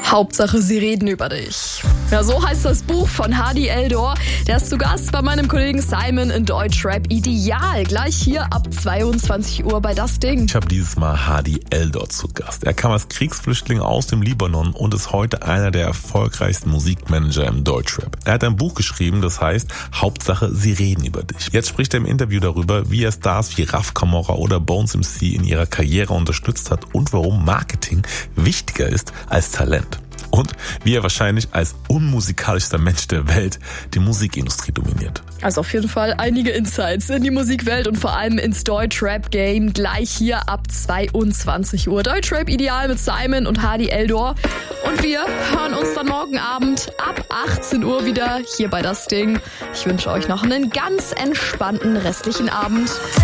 Hauptsache, sie reden über dich. Ja, so heißt das Buch von Hadi Eldor. Der ist zu Gast bei meinem Kollegen Simon in Deutschrap Ideal. Gleich hier ab 22 Uhr bei Das Ding. Ich habe dieses Mal Hadi Eldor zu Gast. Er kam als Kriegsflüchtling aus dem Libanon und ist heute einer der erfolgreichsten Musikmanager im Deutschrap. Er hat ein Buch geschrieben, das heißt Hauptsache, sie reden über dich. Jetzt spricht er im Interview darüber, wie er Stars wie Raf Camora oder Bones MC in ihrer Karriere unterstützt hat und warum Marketing wichtiger ist als Talent. Und wie er wahrscheinlich als unmusikalischster Mensch der Welt die Musikindustrie dominiert. Also auf jeden Fall einige Insights in die Musikwelt und vor allem ins Deutschrap-Game gleich hier ab 22 Uhr. Deutschrap Ideal mit Simon und Hadi Eldor. Und wir hören uns dann morgen Abend ab 18 Uhr wieder hier bei Das Ding. Ich wünsche euch noch einen ganz entspannten restlichen Abend.